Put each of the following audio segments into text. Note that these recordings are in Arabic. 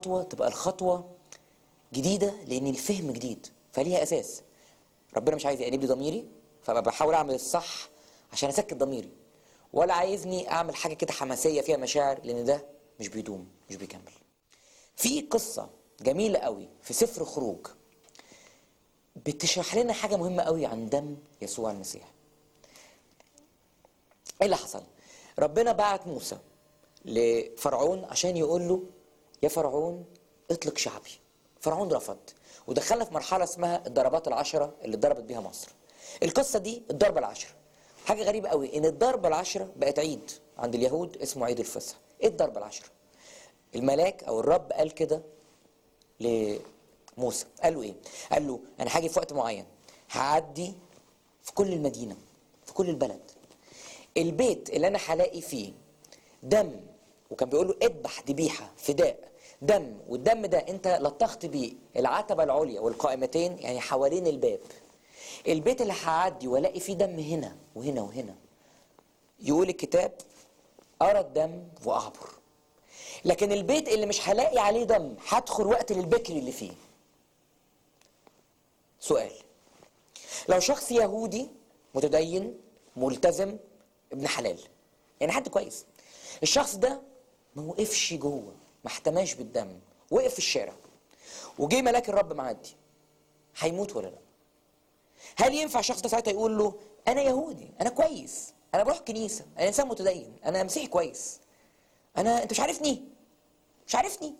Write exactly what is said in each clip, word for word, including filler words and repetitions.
الخطوة تبقى الخطوة جديدة لأن الفهم جديد فليها أساس. ربنا مش عايز يقلب لي ضميري فبقى بحاول أعمل الصح عشان أسكت ضميري، ولا عايزني أعمل حاجة كده حماسية فيها مشاعر لأن ده مش بيدوم مش بيكمل. في قصة جميلة قوي في سفر خروج بتشرح لنا حاجة مهمة قوي عن دم يسوع المسيح. ايه اللي حصل؟ ربنا بعت موسى لفرعون عشان يقول له يا فرعون اطلق شعبي. فرعون رفض ودخلنا في مرحلة اسمها الضربات العشرة اللي اتضربت بيها مصر. القصة دي الضربة العشرة. حاجة غريبة قوي ان الضربة العشرة بقت عيد عند اليهود اسمه عيد الفصح. ايه الضربة العشرة؟ الملاك او الرب قال كده لموسى، قال له ايه؟ قال له انا هاجي في وقت معين هعدي في كل المدينة في كل البلد، البيت اللي انا هلاقي فيه دم، وكان بيقول له اذبح ذبيحه فداء دم، والدم ده انت لطخت بيه العتبه العليا والقائمتين يعني حوالين الباب، البيت اللي هعدي والاقي فيه دم هنا وهنا وهنا، يقول الكتاب ارى الدم واعبر. لكن البيت اللي مش هلاقي عليه دم هدخل وقت للبكر اللي فيه. سؤال: لو شخص يهودي متدين ملتزم ابن حلال يعني حد كويس، الشخص ده ما وقفش جوه ما احتماش بالدم، وقف في الشارع وجه ملاك الرب معدي، هيموت ولا لا؟ هل ينفع الشخص ده ساعتها يقول له انا يهودي انا كويس انا بروح كنيسه انا انسان متدين انا مسيحي كويس انا انت مش عارفني مش عارفني؟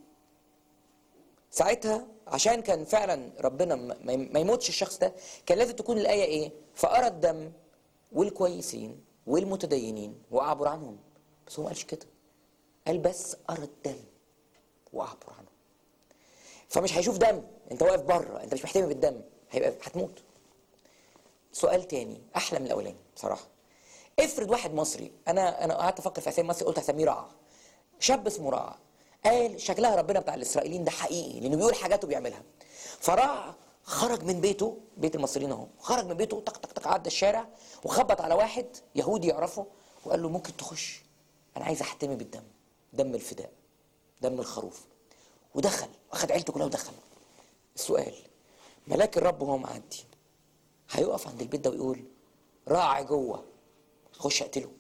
ساعتها عشان كان فعلا ربنا ما يموتش الشخص ده كان لازم تكون الايه ايه؟ فارى الدم والكويسين والمتدينين واعبر عنهم. بس هو ما قالش كده، قال بس ارى الدم واعبر عنهم. فمش هيشوف دم، انت واقف بره انت مش محتمي بالدم، هيبقى هتموت. سؤال تاني احلى من الاولاني بصراحه. افرض واحد مصري، انا انا قعدت افكر في اسامي مصري قلت هسميه رعى، شاب اسمه رعى، قال شكلها ربنا بتاع الاسرائيليين ده حقيقي لانه بيقول حاجات وبيعملها. فرعى خرج من بيته، بيت المصريين اهو، خرج من بيته طق طق طق عدى الشارع وخبط على واحد يهودي يعرفه وقال له ممكن تخش، انا عايز احتمي بالدم، دم الفداء دم الخروف. ودخل واخد عيلته كلها ودخل. السؤال: ملاك الرب وهو معدي هيقف عند البيت ده ويقول راعي جوه خش اقتله؟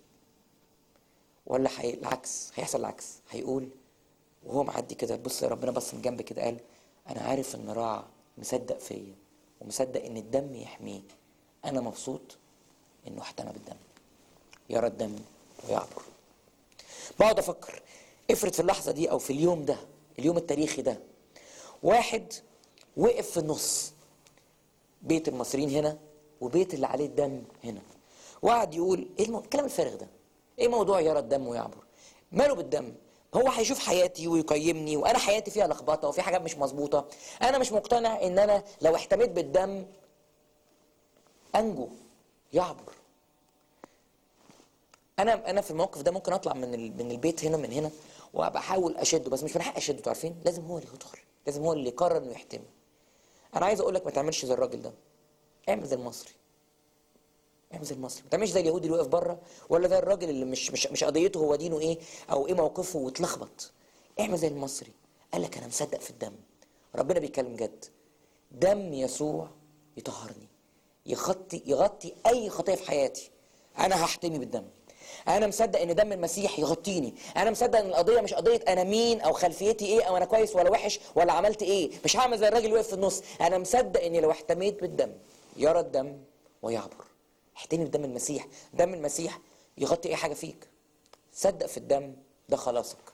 ولا حي... العكس هيحصل العكس، هيقول وهو معدي كده بص ربنا بص من جنب كده قال انا عارف ان راعي مصدق فيا ومصدق ان الدم يحميه، انا مبسوط انه احتمى بالدم، يرى الدم ويعبر. بقعد افكر افرض في اللحظه دي او في اليوم ده اليوم التاريخي ده واحد وقف في النص، بيت المصريين هنا وبيت اللي عليه الدم هنا، وقعد يقول ايه الم... الكلام الفارغ ده؟ ايه موضوع يرى الدم ويعبر؟ ماله بالدم؟ هو هيشوف حياتي ويقيمني وانا حياتي فيها لخبطه وفي حاجات مش مظبوطه، انا مش مقتنع ان انا لو احتميت بالدم انجو يعبر. انا انا في الموقف ده ممكن اطلع من ال... من البيت هنا من هنا وابقى احاول اشده، بس مش من حق اشده، عارفين؟ لازم هو اللي يدخل، لازم هو اللي يقرر انه يحتمي. انا عايز اقول لك ما تعملش زي الراجل ده، اعمل زي المصري، اعمل زي المصري، ما تعملش زي اليهودي اللي واقف بره ولا زي الراجل اللي مش مش مش قضيته هو دينه ايه او ايه موقفه واتلخبط. اعمل زي المصري، قال لك انا مصدق في الدم، ربنا بيتكلم جد، دم يسوع يطهرني يغطي يغطي اي خطيه في حياتي، انا هحتمي بالدم. انا مصدق ان دم المسيح يغطيني، انا مصدق ان القضيه مش قضيه انا مين او خلفيتي ايه او انا كويس ولا وحش ولا عملت ايه، مش هعمل زي الراجل اللي واقف في النص، انا مصدق اني لو احتميت بالدم يرى الدم ويعبر. احتمي بدم المسيح، دم المسيح يغطي اي حاجه فيك، صدق في الدم ده خلاصك.